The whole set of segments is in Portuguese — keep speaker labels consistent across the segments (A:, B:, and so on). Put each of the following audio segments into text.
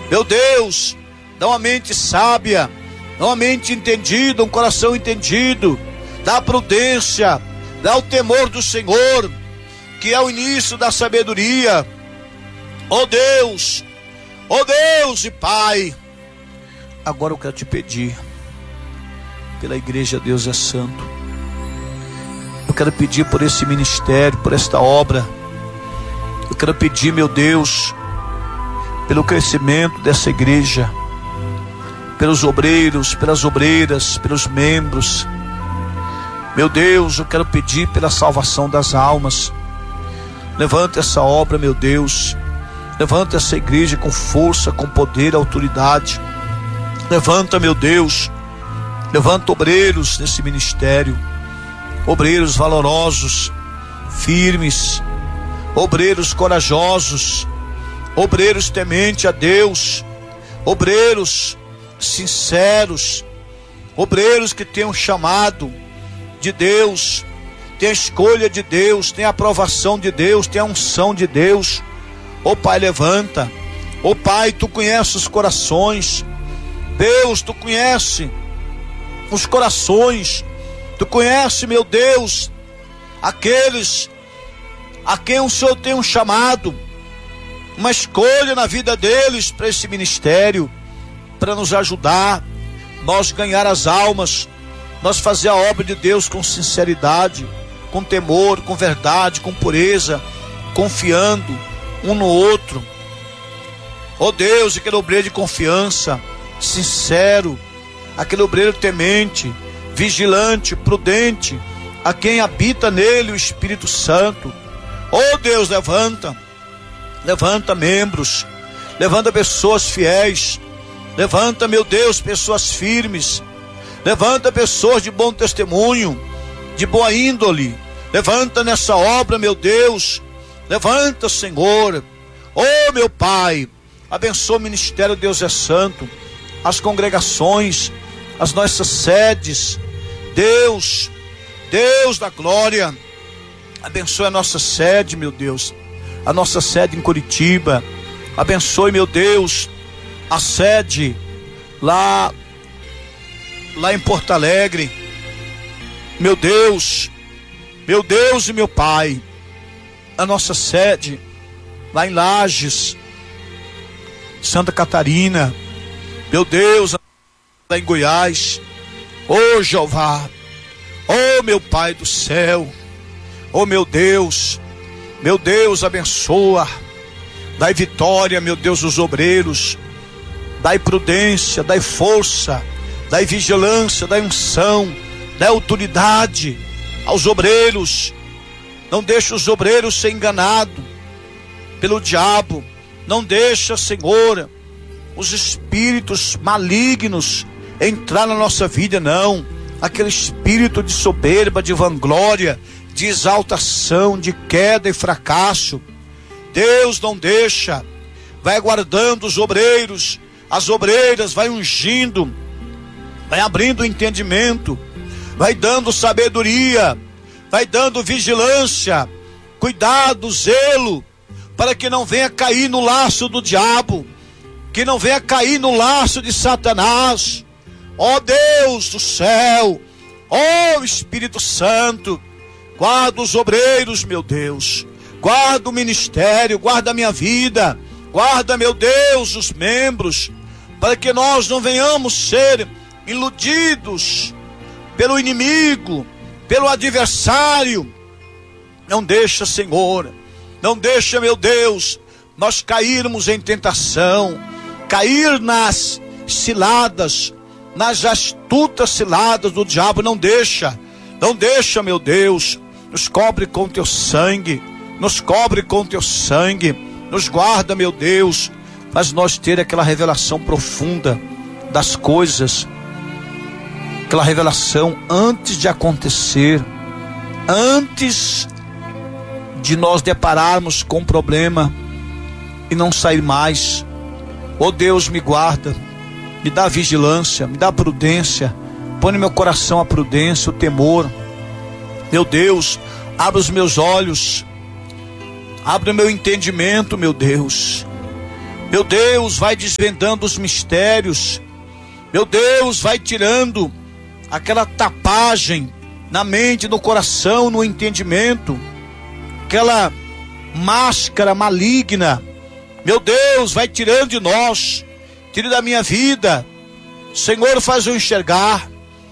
A: Meu Deus, dá uma mente sábia, dá uma mente entendida, um coração entendido, dá prudência, dá o temor do Senhor, que é o início da sabedoria. Ó Deus e Pai, agora eu quero te pedir, pela igreja Deus é Santo, eu quero pedir por esse ministério, por esta obra, eu quero pedir, meu Deus, pelo crescimento dessa igreja, pelos obreiros, pelas obreiras, pelos membros. Meu Deus, eu quero pedir pela salvação das almas. Levanta essa obra, meu Deus. Levanta essa igreja com força, com poder, autoridade. Levanta, meu Deus. Levanta obreiros nesse ministério. Obreiros valorosos, firmes. Obreiros corajosos. Obreiros tementes a Deus. Obreiros sinceros. Obreiros que têm um chamado de Deus, tem a escolha de Deus, tem a aprovação de Deus, tem a unção de Deus. Ó Pai, levanta. Ó Pai, tu conheces os corações. Deus, tu conheces os corações. Tu conheces, meu Deus, aqueles a quem o Senhor tem um chamado, uma escolha na vida deles para esse ministério, para nos ajudar, nós ganhar as almas, nós fazer a obra de Deus com sinceridade, com temor, com verdade, com pureza, confiando um no outro. Ó Deus, aquele obreiro de confiança, sincero, aquele obreiro temente, vigilante, prudente, a quem habita nele o Espírito Santo. Ó Deus, levanta membros, levanta pessoas fiéis, levanta, meu Deus, pessoas firmes, levanta pessoas de bom testemunho, de boa índole. Levanta nessa obra, meu Deus. Levanta, Senhor. Oh, meu Pai, abençoa o ministério Deus é Santo, as congregações, as nossas sedes. Deus da glória, abençoe a nossa sede, meu Deus, a nossa sede em Curitiba. Abençoe, meu Deus, a sede lá em Porto Alegre. Meu Deus e meu Pai, a nossa sede lá em Lages, Santa Catarina. Meu Deus, lá em Goiás. Oh Jeová, oh meu Pai do céu, oh meu Deus, abençoa, dai vitória, meu Deus, os obreiros, dai prudência, dai força, dai vigilância, dai unção, dai autoridade aos obreiros. Não deixa os obreiros ser enganados pelo diabo. Não deixa, Senhor, os espíritos malignos entrar na nossa vida, não. Aquele espírito de soberba, de vanglória, de exaltação, de queda e fracasso. Deus não deixa. Vai guardando os obreiros, as obreiras, vai ungindo, vai abrindo o entendimento, vai dando sabedoria, vai dando vigilância, cuidado, zelo, para que não venha cair no laço do diabo, que não venha cair no laço de Satanás. Ó Deus do céu, ó Espírito Santo, guarda os obreiros, meu Deus, guarda o ministério, guarda a minha vida, guarda, meu Deus, os membros, para que nós não venhamos ser iludidos pelo inimigo, pelo adversário. Não deixa, Senhor, não deixa, meu Deus, nós cairmos em tentação, cair nas ciladas, nas astutas ciladas do diabo. Não deixa, meu Deus. Nos cobre com teu sangue, nos cobre com teu sangue, nos guarda, meu Deus. Faz nós ter aquela revelação profunda das coisas, aquela revelação antes de acontecer, antes de nós depararmos com o problema e não sair mais. Oh Deus, me guarda, me dá vigilância, me dá prudência, põe no meu coração a prudência, o temor. Meu Deus, abre os meus olhos, abre o meu entendimento, meu Deus, Meu Deus, vai desvendando os mistérios. Meu Deus, vai tirando aquela tapagem na mente, no coração, no entendimento, aquela máscara maligna. Meu Deus, vai tirando de nós, tira da minha vida. Senhor, faz eu enxergar,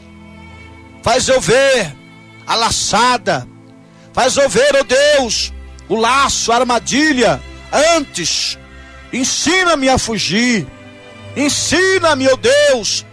A: faz eu ver a laçada, faz eu ver, ó Deus, o laço, a armadilha, antes. Ensina-me a fugir, ensina-me, ó Deus,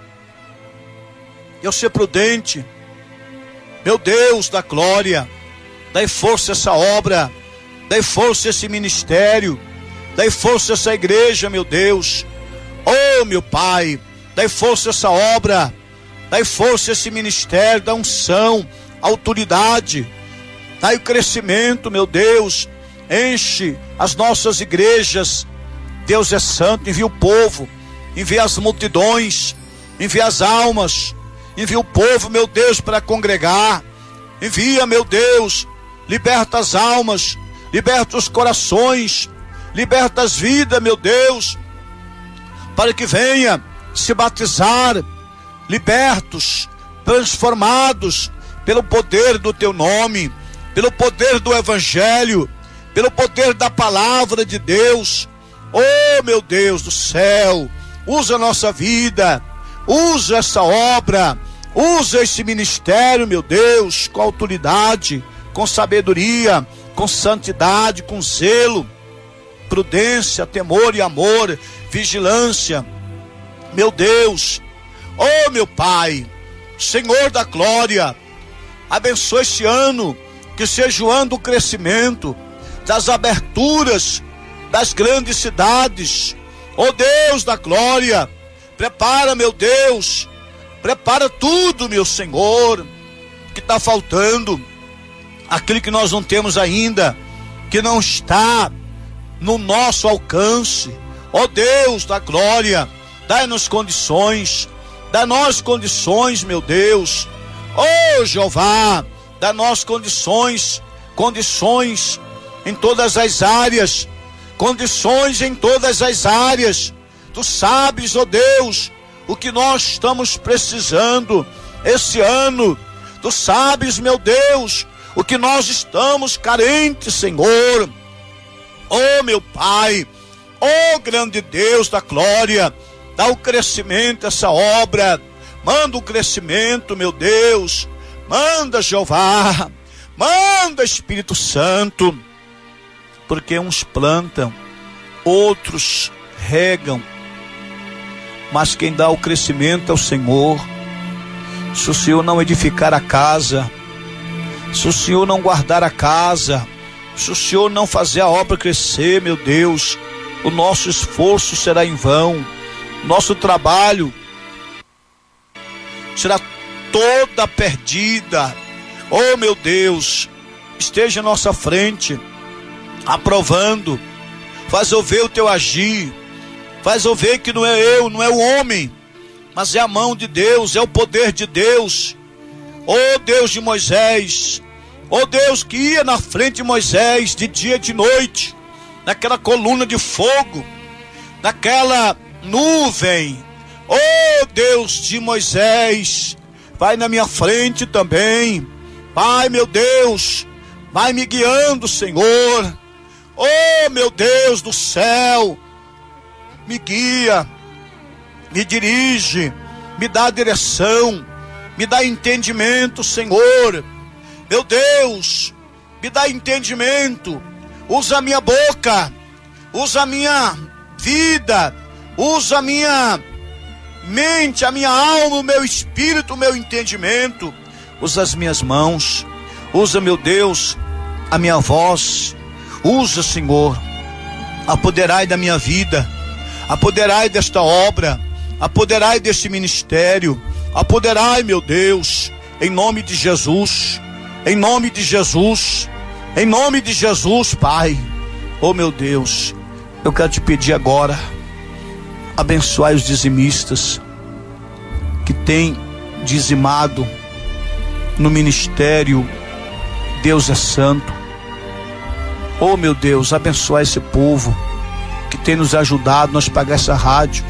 A: eu ser prudente. Meu Deus da glória, dai força a essa obra, dai força a esse ministério, dai força a essa igreja, meu Deus. Oh, meu Pai, dai força a essa obra, dai força a esse ministério, dá unção, autoridade, dai o crescimento, meu Deus. Enche as nossas igrejas. Deus é santo, envia o povo, envia as multidões, envia as almas, envia o povo, meu Deus, para congregar. Envia, meu Deus, liberta as almas, liberta os corações, liberta as vidas, meu Deus, para que venha se batizar, libertos, transformados pelo poder do teu nome, pelo poder do evangelho, pelo poder da palavra de Deus. Oh, meu Deus do céu, usa a nossa vida, usa essa obra, usa esse ministério, meu Deus, com autoridade, com sabedoria, com santidade, com zelo, prudência, temor e amor, vigilância. Meu Deus, oh meu Pai, Senhor da glória, abençoe este ano, que seja o ano do crescimento, das aberturas das grandes cidades. Oh Deus da glória, prepara, meu Deus, prepara tudo, meu Senhor, que está faltando, aquilo que nós não temos ainda, que não está no nosso alcance. Oh Deus da glória, dai-nos condições, dá-nos condições, meu Deus. Oh Jeová, dá-nos condições em todas as áreas, condições em todas as áreas. Tu sabes, ó Deus, o que nós estamos precisando esse ano. Tu sabes, meu Deus, o que nós estamos carentes, Senhor. Oh meu Pai, oh grande Deus da glória, dá o crescimento a essa obra. Manda o crescimento, meu Deus. Manda, Jeová, manda, Espírito Santo, porque uns plantam, outros regam, mas quem dá o crescimento é o Senhor. Se o Senhor não edificar a casa, se o Senhor não guardar a casa, se o Senhor não fazer a obra crescer, meu Deus, o nosso esforço será em vão, nosso trabalho será toda perdida. Oh meu Deus, esteja à nossa frente, aprovando, faz eu ver o teu agir, faz eu ver que não é eu, não é o homem, mas é a mão de Deus, é o poder de Deus. Oh Deus de Moisés, oh Deus que ia na frente de Moisés de dia e de noite, naquela coluna de fogo, naquela nuvem. Oh Deus de Moisés, vai na minha frente também. Pai, meu Deus, vai me guiando, Senhor. Oh, meu Deus do céu, me guia, me dirige, me dá direção, me dá entendimento, Senhor. Meu Deus, me dá entendimento. Usa a minha boca, usa a minha vida, usa a minha mente, a minha alma, o meu espírito, o meu entendimento. Usa as minhas mãos, usa, meu Deus, a minha voz. Usa, Senhor, apoderai da minha vida, apoderai desta obra, apoderai deste ministério, apoderai, meu Deus, em nome de Jesus, em nome de Jesus, em nome de Jesus, Pai. Oh meu Deus, eu quero te pedir agora, abençoai os dizimistas que têm dizimado no ministério Deus é Santo. Oh meu Deus, abençoai esse povo que tem nos ajudado, nós pagar essa rádio.